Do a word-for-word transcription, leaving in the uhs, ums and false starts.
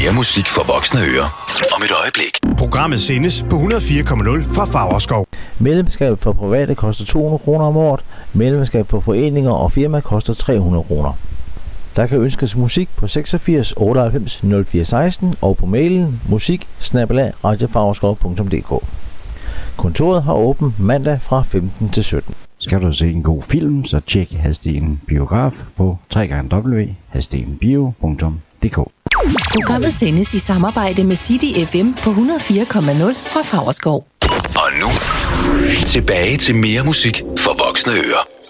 Mere musik for voksne ører om et øjeblik. Programmet sendes på hundrede og fire komma nul fra Favrskov. Medlemskab for private koster to hundrede kroner om året. Medlemskab for foreninger og firmaer koster tre hundrede kroner. Der kan ønskes musik på seksogfirs otteoghalvfems nul fire seksten og på mailen musik snabel-a radiofavrskov punktum d k. Kontoret har åbent mandag fra femten til sytten. Skal du se en god film, så tjek Hadsten Biograf på w w w punktum hadstenbio punktum d k. Programmet sendes i samarbejde med City F M på hundrede og fire komma nul fra Favrskov. Og nu, tilbage til mere musik for voksne ører.